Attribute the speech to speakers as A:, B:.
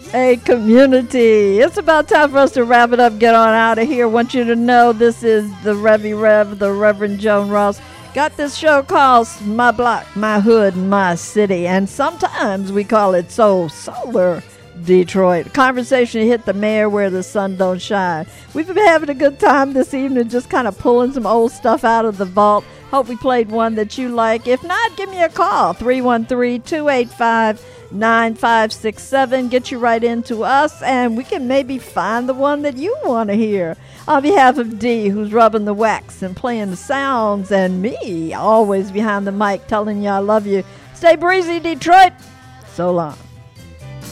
A: Hey, community. It's about time for us to wrap it up, get on out of here. Want you to know this is the Revy Rev, the Reverend Joan Ross. Got this show called My Block, My Hood, My City. And sometimes we call it Solar Detroit. Conversation hit the mayor where the sun don't shine. We've been having a good time this evening, just kind of pulling some old stuff out of the vault. Hope we played one that you like. If not, give me a call, 313-285-9567. Get you right into us, and we can maybe find the one that you want to hear. On behalf of Dee, who's rubbing the wax and playing the sounds, and me, always behind the mic, telling you I love you. Stay breezy, Detroit. So long.